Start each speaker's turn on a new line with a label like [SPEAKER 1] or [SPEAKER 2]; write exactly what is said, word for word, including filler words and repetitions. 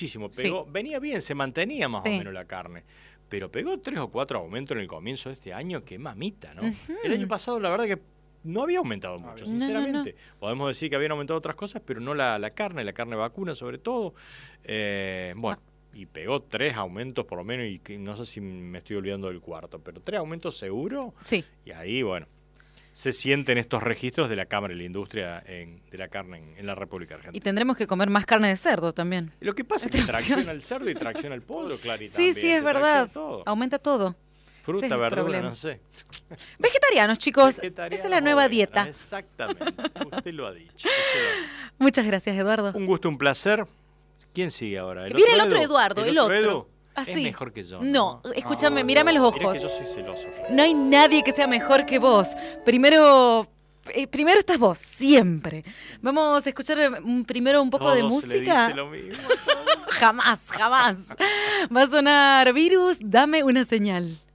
[SPEAKER 1] muchísimo. Pegó,
[SPEAKER 2] Sí.
[SPEAKER 1] venía bien, se mantenía más
[SPEAKER 2] Sí.
[SPEAKER 1] o menos la carne. Pero pegó tres o cuatro aumentos en el comienzo de este año, que mamita, ¿no?
[SPEAKER 2] Ujú.
[SPEAKER 1] El año pasado, la verdad que no había aumentado mucho,
[SPEAKER 2] No, no,
[SPEAKER 1] sinceramente. Podemos decir que habían aumentado otras cosas, pero no la, la carne, la carne vacuna sobre todo. Eh, bueno, y pegó tres aumentos por lo menos, y que, no sé si me estoy olvidando del cuarto, pero tres aumentos seguro.
[SPEAKER 2] Sí.
[SPEAKER 1] Y ahí, bueno, se sienten estos registros de la Cámara de la Industria en, de la carne en, en la República Argentina.
[SPEAKER 2] Y tendremos que comer más carne de cerdo también.
[SPEAKER 1] Lo que pasa es que tracciona el cerdo y tracciona el pollo, Clary,
[SPEAKER 2] Sí,
[SPEAKER 1] también.
[SPEAKER 2] sí,
[SPEAKER 1] Te
[SPEAKER 2] es verdad.
[SPEAKER 1] tracciona todo.
[SPEAKER 2] Aumenta todo.
[SPEAKER 1] Fruta,
[SPEAKER 2] Ese es el
[SPEAKER 1] verdura,
[SPEAKER 2] problema.
[SPEAKER 1] no sé.
[SPEAKER 2] Vegetarianos, chicos.
[SPEAKER 1] Vegetariano
[SPEAKER 2] Esa es la nueva
[SPEAKER 1] o vegano,
[SPEAKER 2] dieta.
[SPEAKER 1] Exactamente. Usted lo ha dicho. Usted lo ha dicho.
[SPEAKER 2] Muchas gracias, Eduardo.
[SPEAKER 1] Un gusto, un placer. ¿Quién sigue ahora?
[SPEAKER 2] Viene el otro Eduardo, el otro.
[SPEAKER 1] Edu?
[SPEAKER 2] Ah,
[SPEAKER 1] Es
[SPEAKER 2] sí.
[SPEAKER 1] mejor que yo.
[SPEAKER 2] No,
[SPEAKER 1] No,
[SPEAKER 2] escúchame, mírame los
[SPEAKER 1] Mira
[SPEAKER 2] ojos.
[SPEAKER 1] que yo soy celoso.
[SPEAKER 2] No hay nadie que sea mejor que vos. Primero, eh, primero estás vos, siempre. Vamos a escuchar eh, un- primero un poco
[SPEAKER 1] Todos
[SPEAKER 2] de
[SPEAKER 1] le
[SPEAKER 2] música.
[SPEAKER 1] dice lo mismo.
[SPEAKER 2] Jamás, jamás. Va a sonar Virus, dame una señal.